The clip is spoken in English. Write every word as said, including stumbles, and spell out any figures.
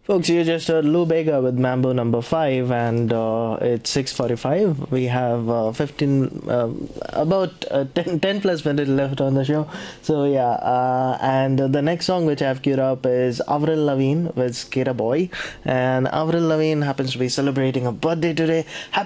Folks, you just heard Lou Bega with Mambo number five, and uh, it's six forty-five. We have uh, fifteen, um, about uh, ten, ten plus minutes left on the show. So, yeah, uh, and the next song which I've queued up is Avril Lavigne with Skater Boy. And Avril Lavigne happens to be celebrating a birthday today. Happy